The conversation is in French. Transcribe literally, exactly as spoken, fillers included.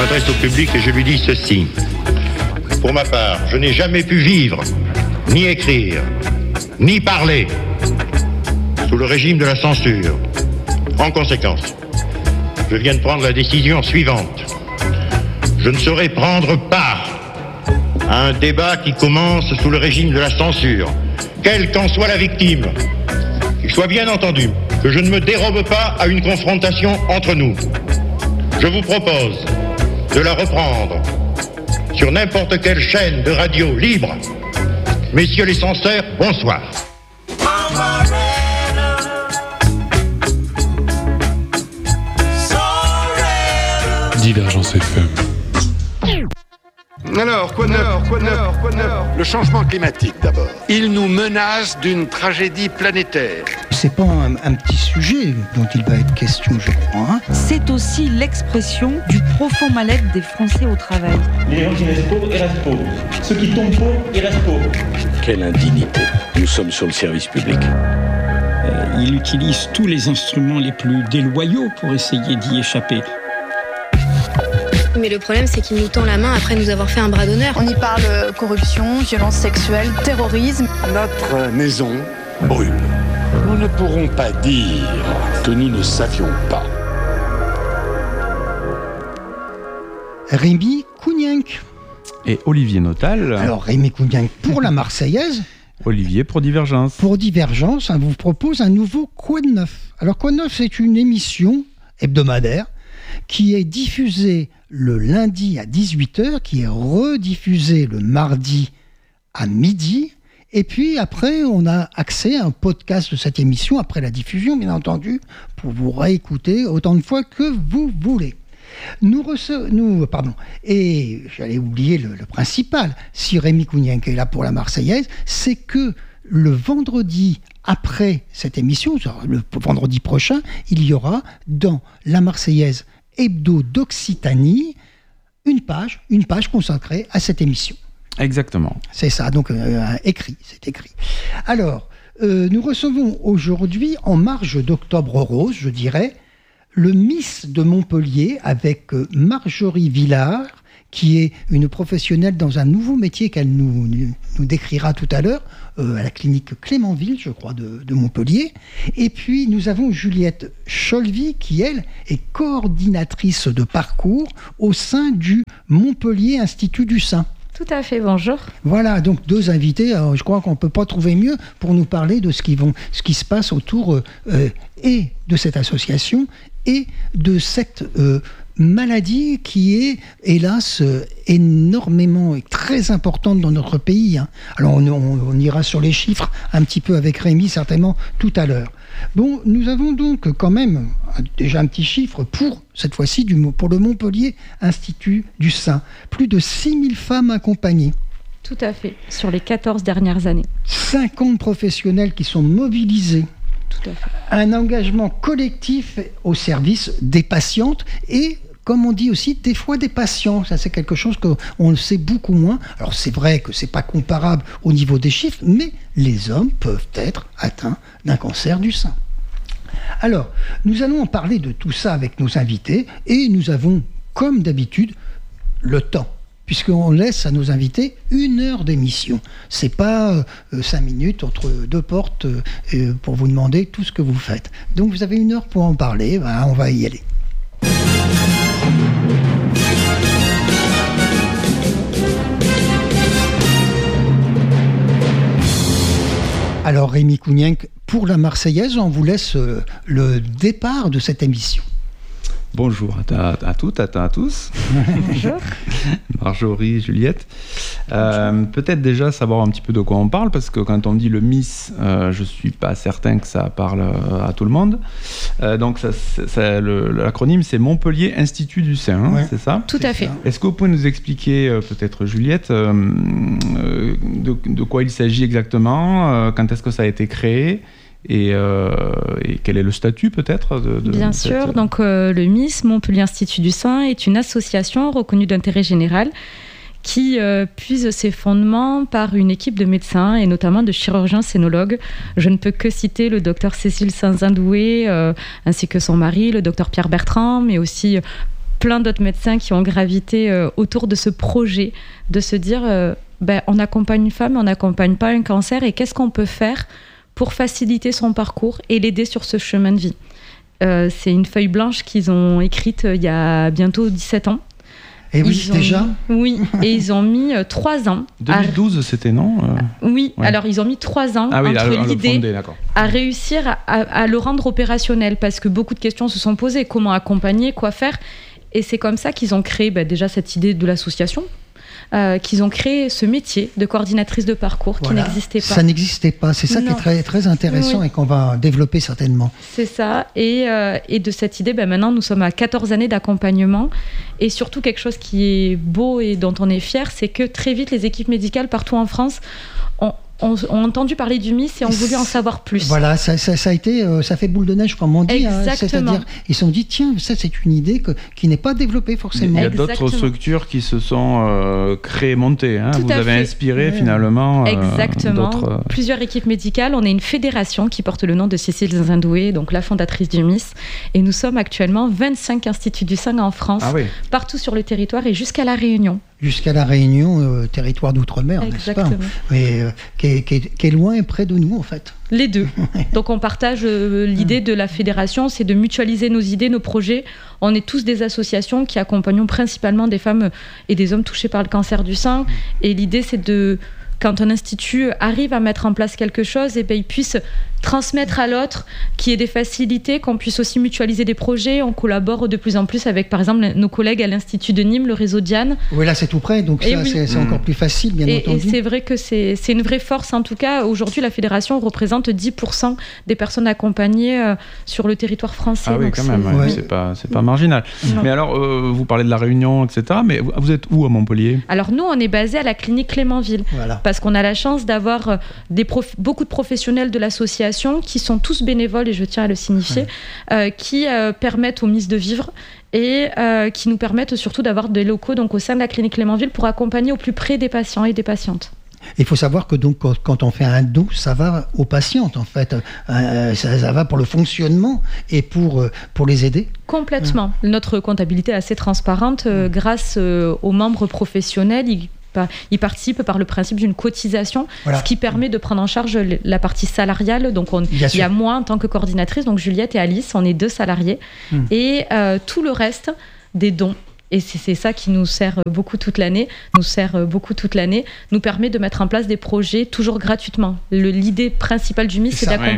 m'adresse au public et je lui dis ceci. Pour ma part, je n'ai jamais pu vivre, ni écrire, ni parler sous le régime de la censure. En conséquence, je viens de prendre la décision suivante. Je ne saurais prendre part à un débat qui commence sous le régime de la censure, quelle qu'en soit la victime. Qu'il soit bien entendu que je ne me dérobe pas à une confrontation entre nous. Je vous propose de la reprendre sur n'importe quelle chaîne de radio libre. Messieurs les censeurs, bonsoir. Divergence F M. Alors, quoi neuf, quoi neuf, quoi neuf ? Le changement climatique d'abord. Il nous menace d'une tragédie planétaire. C'est pas un, un petit sujet dont il va être question, je crois. Hein. C'est aussi l'expression du profond mal-être des Français au travail. Les gens qui restent pauvres, ils restent pauvres. Ceux qui tombent pauvres, ils restent pauvres. Quelle indignité. Nous sommes sur le service public. Euh, il utilise tous les instruments les plus déloyaux pour essayer d'y échapper. Mais le problème, c'est qu'il nous tend la main après nous avoir fait un bras d'honneur. On y parle corruption, violence sexuelle, terrorisme. Notre maison brûle. Nous ne pourrons pas dire que nous ne savions pas. Rémi Cougnac. Et Olivier Notal. Alors Rémi Cougnac pour la Marseillaise. Olivier pour Divergence. Pour Divergence, on vous propose un nouveau Quoi de neuf. Alors Quoi de neuf, c'est une émission hebdomadaire qui est diffusée le lundi à dix-huit heures, qui est rediffusée le mardi à midi. Et puis après, on a accès à un podcast de cette émission, après la diffusion, bien entendu, pour vous réécouter autant de fois que vous voulez. Nous recevons... Nous, pardon. Et j'allais oublier le, le principal. Si Rémi Cougnac est là pour la Marseillaise, c'est que le vendredi après cette émission, le vendredi prochain, il y aura dans la Marseillaise Hebdo d'Occitanie, une page, une page consacrée à cette émission. Exactement. C'est ça, donc euh, écrit, c'est écrit. Alors, euh, nous recevons aujourd'hui, en marge d'Octobre Rose, je dirais, le Miss de Montpellier avec euh, Marjorie Villard, qui est une professionnelle dans un nouveau métier qu'elle nous, nous décrira tout à l'heure, euh, à la clinique Clémenville, je crois, de, de Montpellier. Et puis, nous avons Juliette Cholvy, qui, elle, est coordinatrice de parcours au sein du Montpellier Institut du Sein. Tout à fait, bonjour. Voilà, donc deux invités, alors je crois qu'on ne peut pas trouver mieux pour nous parler de ce qui, vont, ce qui se passe autour euh, et de cette association et de cette euh, maladie qui est, hélas, euh, énormément et très importante dans notre pays. Hein. Alors on, on, on ira sur les chiffres un petit peu avec Rémi, certainement, tout à l'heure. Bon, nous avons donc quand même déjà un petit chiffre pour, cette fois-ci, du, pour le Montpellier Institut du Sein. Plus de six mille femmes accompagnées. Tout à fait, sur les quatorze dernières années. cinquante professionnels qui sont mobilisés. Tout à fait. Un engagement collectif au service des patientes et, comme on dit aussi, des fois des patients. Ça, c'est quelque chose qu'on le sait beaucoup moins. Alors, c'est vrai que c'est pas comparable au niveau des chiffres, mais les hommes peuvent être atteints d'un cancer du sein. Alors, nous allons en parler de tout ça avec nos invités et nous avons, comme d'habitude, le temps. Puisqu'on laisse à nos invités une heure d'émission. C'est pas euh, cinq minutes entre deux portes euh, pour vous demander tout ce que vous faites. Donc vous avez une heure pour en parler, ben, on va y aller. Alors Rémi Cougnac, pour la Marseillaise, on vous laisse euh, le départ de cette émission. Bonjour à, à, à toutes, à, à tous. Bonjour. Marjorie, Juliette. Euh, peut-être déjà savoir un petit peu de quoi on parle, parce que quand on dit le Miss, euh, je ne suis pas certain que ça parle à tout le monde. Euh, donc ça, ça, le, l'acronyme, c'est Montpellier Institut du Sein, hein, ouais. C'est ça ? Tout à fait. Est-ce que vous pouvez nous expliquer, euh, peut-être Juliette, euh, euh, de, de quoi il s'agit exactement, euh, quand est-ce que ça a été créé ? Et, euh, et quel est le statut peut-être de, de Bien cette... sûr, donc euh, le Miss Montpellier Institut du Sein est une association reconnue d'intérêt général qui euh, puise ses fondements par une équipe de médecins et notamment de chirurgiens sénologues. Je ne peux que citer le docteur Cécile Saint-Zindoué euh, ainsi que son mari, le docteur Pierre Bertrand, mais aussi plein d'autres médecins qui ont gravité euh, autour de ce projet, de se dire, euh, ben, on accompagne une femme, mais on n'accompagne pas un cancer, et qu'est-ce qu'on peut faire pour faciliter son parcours et l'aider sur ce chemin de vie. Euh, c'est une feuille blanche qu'ils ont écrite euh, il y a bientôt dix-sept ans. Et oui, ont déjà mis, Oui, et ils ont mis euh, trois ans. deux mille douze, à... c'était, non euh... Oui, ouais. Alors ils ont mis trois ans ah oui, entre à, l'idée à, à réussir à, à, à le rendre opérationnel, parce que beaucoup de questions se sont posées. Comment accompagner, quoi faire ? Et c'est comme ça qu'ils ont créé bah, déjà cette idée de l'association. Euh, qu'ils ont créé ce métier de coordinatrice de parcours voilà. qui n'existait pas. Ça n'existait pas, c'est ça non. qui est très, très intéressant oui. et qu'on va développer certainement. C'est ça, et, euh, et de cette idée, ben maintenant nous sommes à quatorze années d'accompagnement, et surtout quelque chose qui est beau et dont on est fier, c'est que très vite les équipes médicales partout en France ont ont, ont entendu parler du M I S et ont voulu en savoir plus. Voilà, ça, ça, ça a été, euh, ça fait boule de neige comme on dit. Hein, c'est-à-dire, ils se sont dit tiens, ça c'est une idée que, qui n'est pas développée forcément. Il y a d'autres structures qui se sont euh, créées, montées. Hein. Vous avez fait. inspiré ouais. finalement. Euh, Exactement. D'autres... Plusieurs équipes médicales. On est une fédération qui porte le nom de Cécile Zindoué, donc la fondatrice du M I S, et nous sommes actuellement vingt-cinq instituts du sein en France, ah oui. partout sur le territoire et jusqu'à La Réunion. Jusqu'à La Réunion, euh, territoire d'outre-mer, n'est-ce pas ? Mais euh, qui, est, qui, est, qui est loin et près de nous, en fait. Les deux. Donc on partage euh, l'idée de la fédération, c'est de mutualiser nos idées, nos projets. On est tous des associations qui accompagnons principalement des femmes et des hommes touchés par le cancer du sein. Et l'idée, c'est de... Quand un institut arrive à mettre en place quelque chose, et ben, il puisse transmettre à l'autre, qu'il y ait des facilités, qu'on puisse aussi mutualiser des projets. On collabore de plus en plus avec, par exemple, nos collègues à l'Institut de Nîmes, le réseau Diane. Oui, là, c'est tout près, donc ça, oui. c'est, c'est encore plus facile, bien et, entendu. Et c'est vrai que c'est, c'est une vraie force. En tout cas, aujourd'hui, la fédération représente dix pour cent des personnes accompagnées euh, sur le territoire français. Ah oui, donc quand c'est... même, ouais. Ouais. C'est, pas, c'est pas marginal. Non. Mais alors, euh, vous parlez de La Réunion, et cetera, mais vous êtes où à Montpellier ? Alors, nous, on est basé à la clinique Clémenville, voilà. Parce qu'on a la chance d'avoir des prof... beaucoup de professionnels de l'association qui sont tous bénévoles, et je tiens à le signifier, ouais. euh, qui euh, permettent au M I S de vivre et euh, qui nous permettent surtout d'avoir des locaux donc, au sein de la clinique Clémenville pour accompagner au plus près des patients et des patientes. Il faut savoir que donc quand on fait un dos, ça va aux patientes en fait, euh, ça, ça va pour le fonctionnement et pour, euh, pour les aider. Complètement. Mmh. Notre comptabilité est assez transparente euh, grâce euh, aux membres professionnels. Ils Ils participent par le principe d'une cotisation, voilà. Ce qui permet de prendre en charge la partie salariale. Donc, on, il y a moi en tant que coordinatrice, donc Juliette et Alice, on est deux salariés. Mmh. Et euh, tout le reste, des dons. Et c'est, c'est ça qui nous sert beaucoup toute l'année, nous sert beaucoup toute l'année, nous permet de mettre en place des projets toujours gratuitement. Le, l'idée principale du M I S, c'est, c'est d'accompagner